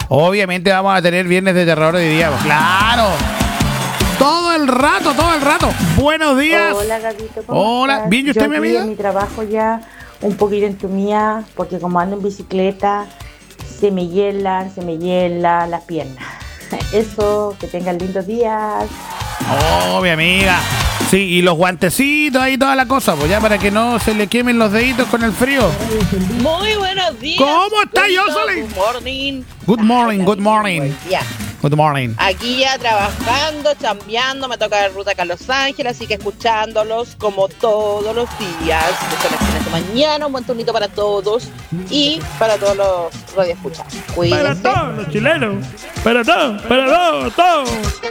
Obviamente vamos a tener viernes de terror hoy día. ¡Claro! Todo el rato. Buenos días. Hola, Gabito. Hola. Estás? ¿Bien y usted, Yo mi aquí amiga? en mi trabajo ya un poquito entumida porque como ando en bicicleta se me hielan las piernas. Eso, que tengan lindos días. Oh, mi amiga. Sí, y los guantecitos ahí, toda la cosa, pues ya para que no se le quemen los deditos con el frío. Muy buenos días. ¿Cómo está, Jocelyn? Good morning. Good morning. Buen día. Good morning. Aquí ya trabajando, chambeando, me toca la ruta acá a Los Ángeles, así que escuchándolos como todos los días. Que son excelente mañana, un buen turnito para todos y para todos los radioescuchas. Cuídense. Para todos los chilenos. Para todos.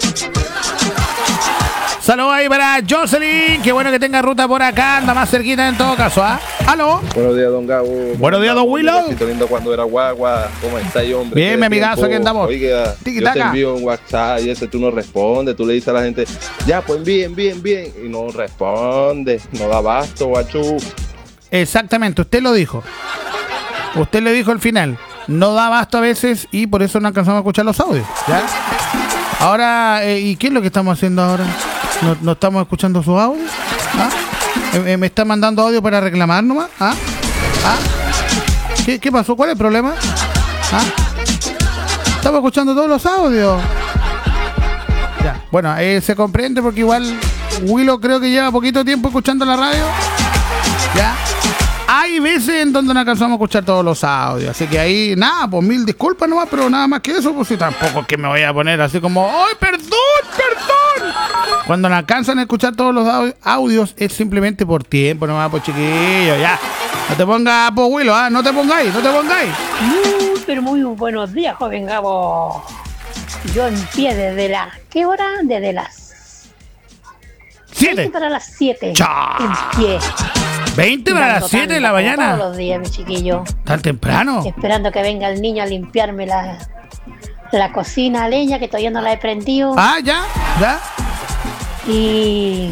Saludos ahí para Jocelyn. Qué bueno que tenga ruta por acá. Anda más cerquita en todo caso, ¿ah? ¿Aló? Buenos días, don Gabo. Buenos días, don Willow. Besito lindo cuando era guagua. ¿Cómo está, hombre? Bien, mi amigazo, aquí andamos. Oiga, yo te envío un WhatsApp y ese tú no respondes. Tú le dices a la gente, ya, pues envíen. Y no responde. No da abasto, guachú. Exactamente, usted lo dijo. Usted le dijo al final. No da abasto a veces y por eso no alcanzamos a escuchar los audios. ¿Ya? Ahora, ¿y qué es lo que estamos haciendo ahora? ¿No estamos escuchando sus audios? ¿Ah? ¿Me está mandando audio para reclamar nomás? ¿Ah? ¿Ah? ¿Qué pasó? ¿Cuál es el problema? ¿Ah? Estamos escuchando todos los audios. Ya. Bueno, se comprende porque igual Willow creo que lleva poquito tiempo escuchando la radio. Ya. Hay veces en donde no alcanzamos a escuchar todos los audios. Así que ahí, nada, pues mil disculpas nomás, pero nada más que eso, pues si tampoco es que me voy a poner así como, ¡ay, perdón! Cuando no alcanzan a escuchar todos los audios es simplemente por tiempo nomás, pues chiquillo, ya. No te pongas, pues Willow, no te pongáis. Pero muy buenos días, joven Gabo. Yo en pie desde las... ¿Qué hora? Desde las 7 para las 7. ¡Chao! En pie. 20 para las 7 de la mañana. Todos los días, mi chiquillo. ¿Tan temprano? Esperando que venga el niño a limpiarme la cocina a leña, que todavía no la he prendido. Ah, ya. Y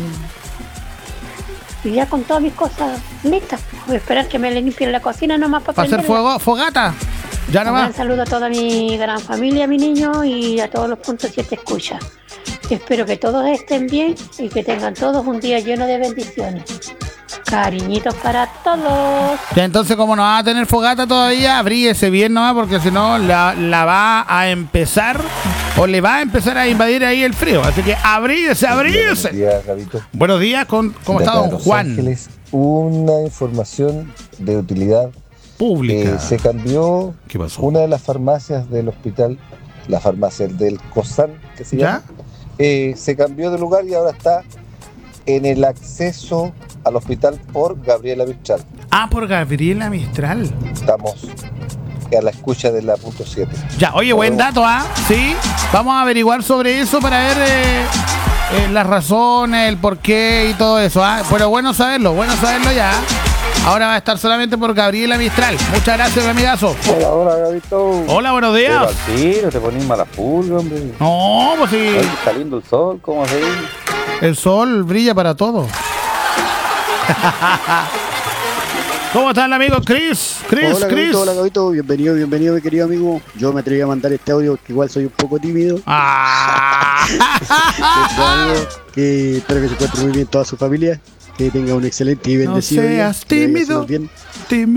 ya con todas mis cosas listas. Voy a esperar que me limpien la cocina nomás para hacer fogata. Ya Un nomás. gran saludo a toda mi gran familia, mi niño, y a todos los puntos que te escuchan. Espero que todos estén bien y que tengan todos un día lleno de bendiciones. Cariñitos para todos. Ya, entonces, como no va a tener fogata todavía, abríguese bien nomás, porque si no la va a empezar o le va a empezar a invadir ahí el frío. Así que abríguese. Buenos días, Gabito. Buenos días, ¿cómo está don Juan? Ángeles, una información de utilidad Pública. Se cambió. ¿Qué pasó? Una de las farmacias del hospital, la farmacia del COSAN, que se llama, se cambió de lugar y ahora está en el acceso al hospital por Gabriela Mistral. Ah, por Gabriela Mistral. Estamos a la escucha de la punto 7. Ya, oye, buen dato, sí. Vamos a averiguar sobre eso para ver las razones, el porqué y todo eso, Pero bueno saberlo ya. Ahora va a estar solamente por Gabriela Mistral. Muchas gracias, mi amigazo. Hola, Gabito. Hola, buenos días. Pero te pones mala pulga, hombre. No, pues sí. Oye, está lindo el sol, ¿cómo se dice? El sol brilla para todos. ¿Cómo está el amigo Chris? Hola, Gabito. Bienvenido, mi querido amigo. Yo me atreví a mandar este audio porque igual soy un poco tímido. Que espero que se encuentre muy bien toda su familia. Que tenga un excelente y bendecido día. No seas tímido.